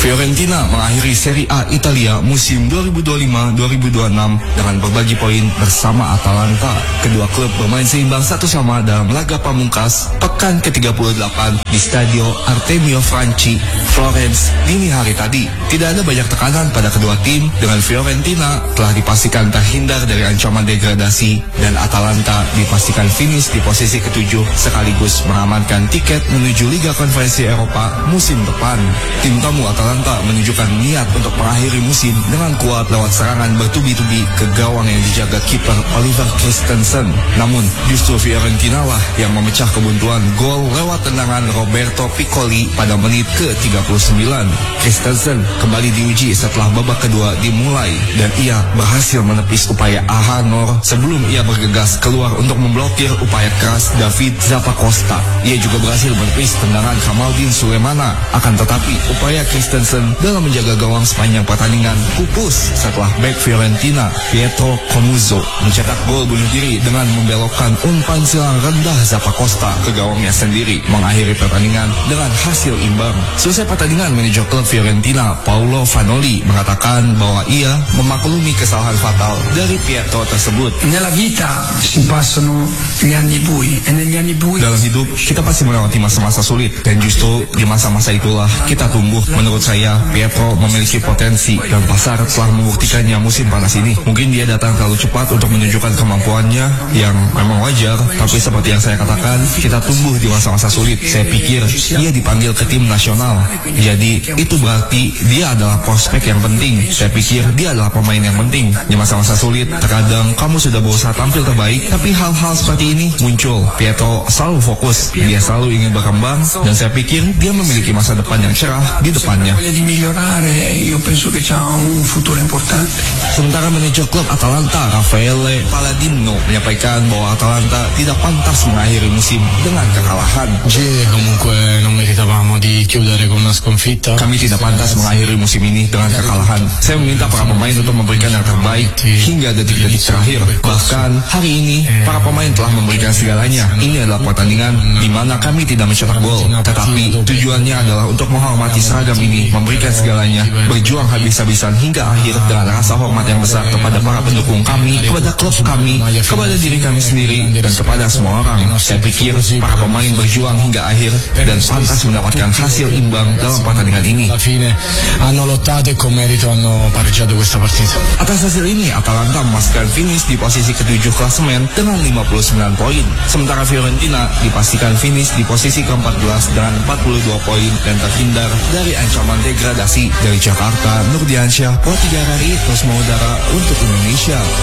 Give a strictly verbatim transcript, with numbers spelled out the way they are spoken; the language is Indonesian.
Fiorentina mengakhiri Serie A Italia musim dua ribu dua puluh lima dua ribu dua puluh enam dengan berbagi poin bersama Atalanta. Kedua klub bermain seimbang satu sama dalam laga pamungkas pekan ke tiga puluh delapan di Stadio Artemio Franchi, Florence dini hari tadi. Tidak ada banyak tekanan pada kedua tim dengan Fiorentina telah dipastikan terhindar dari ancaman degradasi dan Atalanta dipastikan finish di posisi ketujuh sekaligus mengamankan tiket menuju Liga Konferensi Eropa musim depan. Tim tamu Atalanta menunjukkan niat untuk mengakhiri musim dengan kuat lewat serangan bertubi-tubi ke gawang yang dijaga kiper Oliver Christensen. Namun justru Fiorentina lah yang memecah kebuntuan gol lewat tendangan Roberto Piccoli pada menit ke tiga puluh sembilan. Christensen kembali diuji setelah babak kedua dimulai dan ia berhasil menepis upaya Ahanor sebelum ia bergegas keluar untuk memblokir upaya keras David Zappacosta. Ia juga berhasil menepis tendangan Kamaldin Sulemana. Akan tetapi upaya Christensen dalam menjaga gawang sepanjang pertandingan pupus setelah bek Fiorentina Pietro Comuzzo mencetak gol bunuh diri dengan membelokkan umpan silang rendah Zappacosta ke gawangnya sendiri, mengakhiri pertandingan dengan hasil imbang. Selesai pertandingan, manajer klub Fiorentina Paolo Vanoli mengatakan bahwa ia memaklumi kesalahan fatal dari Pietro tersebut. Nella vita si passano gli anni bui e negli anni bui. Dalam hidup kita pasti melewati masa-masa sulit dan justru di masa-masa itulah kita tumbuh. Menurut saya, Pietro memiliki potensi dan pasar telah membuktikannya musim panas ini. Mungkin dia datang terlalu cepat untuk menunjukkan kemampuannya yang memang wajar, tapi seperti yang saya katakan, kita tumbuh di masa-masa sulit. Saya pikir dia dipanggil ke tim nasional, jadi itu berarti dia adalah prospek yang penting. Saya pikir dia adalah pemain yang penting. Di masa-masa sulit, terkadang kamu sudah berusaha tampil terbaik, tapi hal-hal seperti ini muncul. Pietro selalu fokus, dia selalu ingin berkembang, dan saya pikir dia memiliki masa depan yang cerah di depannya. Sementara manajer klub Atalanta Raffaele Palladino menyampaikan bahwa Atalanta tidak pantas mengakhiri musim dengan kekalahan. Kami tidak pantas mengakhiri musim ini dengan kekalahan. Saya meminta para pemain untuk memberikan yang terbaik hingga detik-detik terakhir. Bahkan hari ini para pemain telah memberikan segalanya. Ini adalah pertandingan di mana kami tidak mencetak gol, tetapi tujuannya adalah untuk menghormati seragam ini, memberikan segalanya, berjuang habis-habisan hingga akhir dengan rasa hormat yang besar kepada para pendukung kami, kepada klub kami, kepada diri kami sendiri, dan kepada semua orang. Saya pikir para pemain berjuang hingga akhir dan pantas mendapatkan hasil imbang dalam pertandingan ini. Atas hasil ini, Atalanta memastikan finish di posisi ketujuh klasemen dengan lima puluh sembilan poin. Sementara Fiorentina dipastikan finish di posisi keempat belas dengan empat puluh dua poin dan terhindar dari ancaman degradasi. Dari Jakarta, Nurdiansyah, Pro tiga Hari, terus mengudara untuk Indonesia.